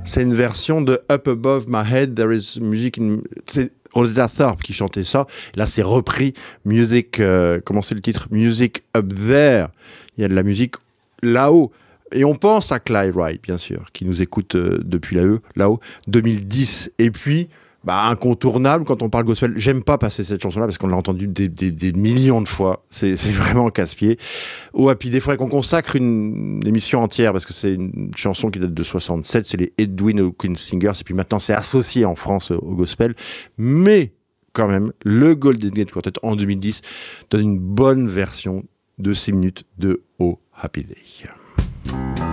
C'est une version de Up Above My Head, There is Music in... C'est Rosetta Tharpe qui chantait ça. Là, c'est repris. Music... comment c'est le titre? Music Up There. Il y a de la musique là-haut. Et on pense à Clive Wright, bien sûr, qui nous écoute depuis là-haut, 2010. Et puis, incontournable, quand on parle gospel, j'aime pas passer cette chanson-là, parce qu'on l'a entendue des millions de fois. C'est vraiment casse-pied. Au Happy Day, il faudrait qu'on consacre une émission entière, parce que c'est une chanson qui date de 67, c'est les Edwin Hawkins Singers, et puis maintenant, c'est associé en France au gospel. Mais, quand même, le Golden Gate Quartet, en 2010, donne une bonne version de 6 minutes de Oh Happy Day.